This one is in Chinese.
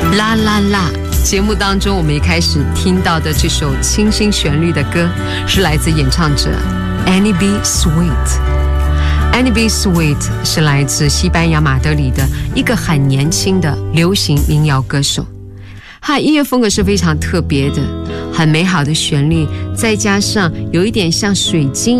啦啦啦！节目当中我们一开始听到的这首清新旋律的歌，是来自演唱者 Annie B. Sweet。Annie B. Sweet 是来自西班牙马德里的一个很年轻的流行民谣歌手。他音乐风格是非常特别的，很美好的旋律，再加上有一点像水晶